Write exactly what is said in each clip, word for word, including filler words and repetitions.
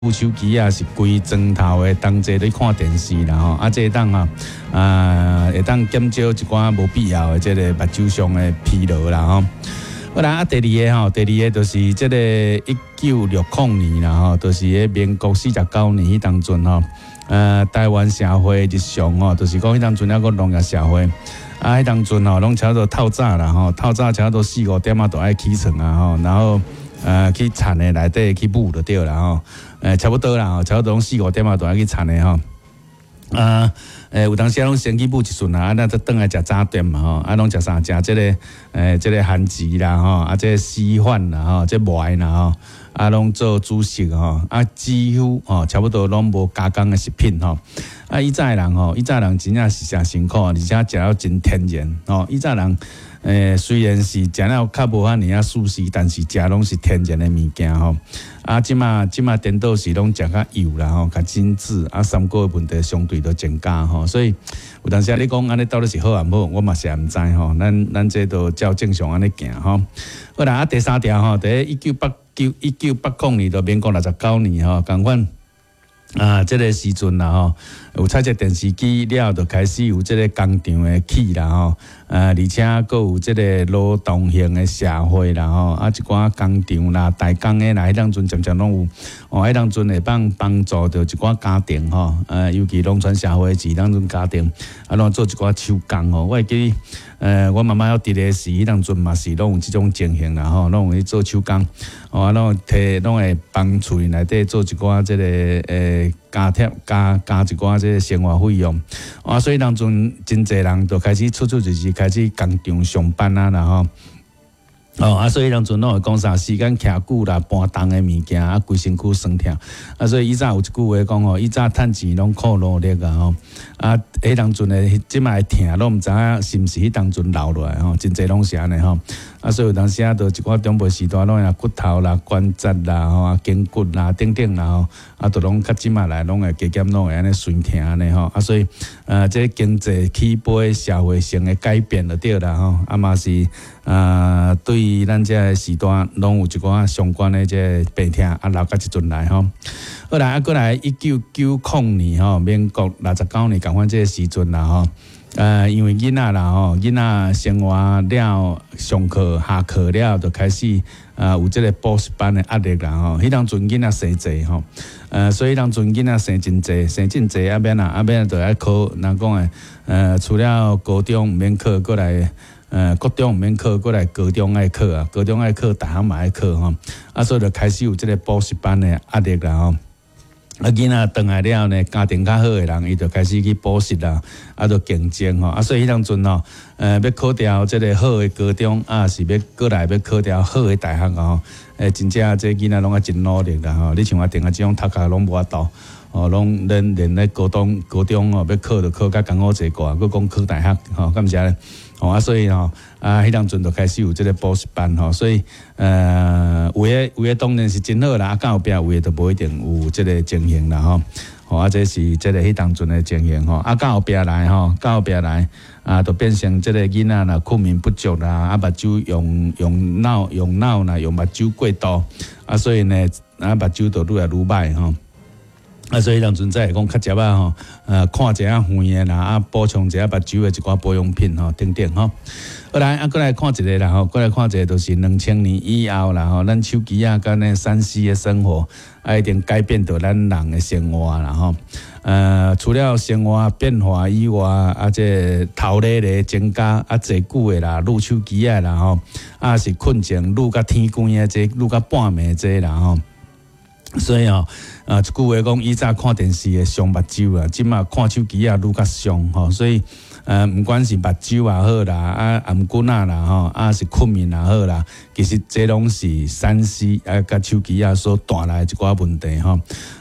部手机啊是规砖头的，同齐咧看电视啦吼，啊，这当啊啊会当减少一寡无必要的这个目睭上的疲劳啦吼。好啦，啊，第二个吼，第二个就是这个一九六零年啦吼，就是咧民国四十九年迄当阵吼，呃，台湾社会日常吼，就是讲迄当阵那个农业社会，啊，迄当阵吼，拢差不多透早啦吼，透早差不多四五点啊，都爱起床啊吼，然后呃去田的内底去舞就对啦吼。诶，差不多啦吼，差不多拢四五点啊，都爱去田的吼。啊，诶，有当时拢先去舞一顺啊，啊，那再转来食早点嘛吼，啊，拢食啥？食即个诶，即个番薯啦吼，啊，即个稀饭啦吼，即糜啦吼，啊，拢做主食吼，啊，几乎吼差不多拢无加工的食品吼。啊，以前的人吼，以前人真正是诚辛苦，而且食了真天然吼。以前人诶，虽然是食了较无遐尔啊素食，但是食拢是天然的物件吼。啊，即马即马颠倒是拢食较油啦吼，较精致，啊，三高的问题相对都增加吼，所以有当时你讲安尼到底是好啊毋好，我嘛是毋知吼。咱咱这都照正常安尼行吼。好啦，啊，第三条吼，第一九八九一九八零年到民国六十九年吼，共款。啊，这个时阵啦吼，有彩色电视机了，就开始有这个工厂的起啦吼，呃，而且佫有这个劳动型的社会啦吼，啊，一寡工厂啦、代工的啦，迄当阵渐渐拢有，哦，迄当阵会帮帮助到一寡家庭吼，呃，尤其农村社会是当阵家庭，啊，拢做一寡手工吼，我会记，呃，我妈妈要伫咧时，迄当阵嘛是拢有即种情形啦吼，拢有去做手工，哦，啊，拢摕拢会帮厝内底做一寡这个诶。加贴加加一寡这个生活费用，啊，所以当阵真侪人就开始出出入入，开始工厂上班啊，然后。哦啊，所以当阵拢会讲啥时间徛久啦，搬重的物件啊，规身躯酸痛啊，所以以前有一句话讲吼，以前趁钱拢靠努力啊吼，啊，迄当阵的即摆痛，拢毋知影是毋是迄当阵留落来吼，真侪拢是安尼吼，啊，所以有当时啊，都一寡中辈时代拢有骨头啦、关节啦、吼啊、筋骨啦、等等啦吼，啊，都拢较即摆来拢会加减拢会安尼酸痛安尼吼，啊，所以呃，这经济起飞、社会性的改变就对啦吼，啊嘛是。啊，对咱这个时段，拢有一寡相关的这病痛啊，留到即阵来吼。后来啊，过来一九九零年吼，民国六十九年，共款这个时阵啦吼。呃，因为囡仔啦吼，囡仔生活了，上课下课了，就开始啊有这个补习班的压力啦吼。迄当阵囡仔生济吼，呃，所以当阵囡仔生真济，生真济啊免啊，啊免就爱考，人讲诶，呃，除了高中毋免考，过来。呃，高中毋免考，过来高中爱考啊，高中爱考，大学嘛爱考吼，啊，所以就开始有即个补习班的压力啦吼。啊，囡仔转来了呢，家庭较好的人，伊就开始去补习啦，啊，就竞争吼，啊，所以迄当阵吼，呃，要考掉即个好的高中，啊，是要过来要考掉好的大学吼，诶，真正这囡仔拢啊真努力啦吼，你像我定啊即种读册拢无法度。哦，拢连连咧高中高中哦，要考就考甲艰苦济寡，佮讲考大学吼，敢毋是咧？哦啊，所以吼啊，迄当阵就开始有即个补习班吼，所以呃，有诶有诶当然是真好啦，啊，到后壁有诶就无一定有即个情形啦吼。吼啊，这是即个迄当阵诶情形吼，啊，到后壁来吼，到后壁来啊，就变成即个囡仔啦，困眠不足啦，啊，目睭用用脑用脑啦，用目睭过度，啊，所以呢，啊，目睭就愈来愈歹吼。啊，所以当阵在讲较食啊吼，呃，看一下远的啦，啊，补充一下目睭的一寡保养品吼，等等吼。后来啊，过来看一个啦吼，过来看一个，就是两千年以后啦吼，咱手机啊，跟那三 C 的生活，啊，一定改变到咱人的生活啦吼。呃，除了生活变化以外，啊，这头咧咧增加，啊，坐久的啦，撸手机啊啦吼，啊，是困前撸到天光啊，这撸到半暝这啦吼。所以哦，啊，一句话讲，以前看电视会伤目睭啊，即马看手机啊，愈较伤吼。所以，呃，毋管是目睭也好啦，啊，颔骨啊啦吼，啊是困眠也好啦，其实这拢是三 C 啊，甲手机啊所带来一寡问题吼。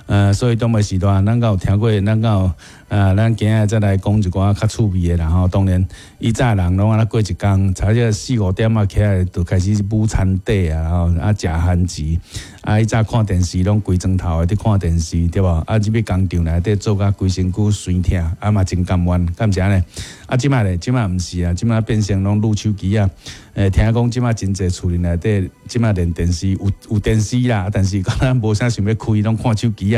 呃，所以当暝时段，咱敢有听过，咱敢有呃，咱今日再来讲一寡较趣味的啦吼。当然，以前人拢安尼过一工，差只四五点啊起来，就开始补餐底啊，然后啊食番薯。啊，以早看电视拢规床头的伫看电视，对无？啊，入去工厂内底做甲规身躯酸痛，啊嘛真甘愿，敢毋是安尼？啊，即摆咧，即摆毋是啊，即摆变成拢撸手机啊。诶，听讲即摆真侪厝里内底，即摆连电视有有电视啦，但是敢若无啥想要开，拢看手机啊。